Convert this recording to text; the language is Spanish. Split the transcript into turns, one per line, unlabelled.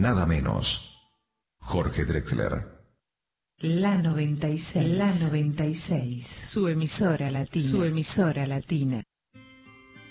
nada menos. Jorge Drexler.
La 96, su emisora latina.